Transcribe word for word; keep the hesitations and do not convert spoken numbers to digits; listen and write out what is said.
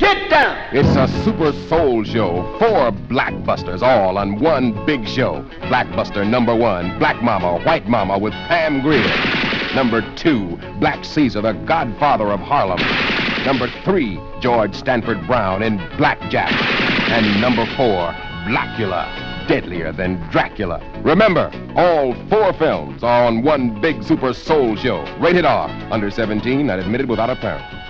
Get down! It's a super soul show. Four blackbusters all on one big show. Blackbuster number one, Black Mama, White Mama with Pam Grier. Number two, Black Caesar, the godfather of Harlem. Number three, George Stanford Brown in Blackjack. And number four, Blackula, deadlier than Dracula. Remember, all four films are on one big super soul show. Rated R, under seventeen and admitted without a parent.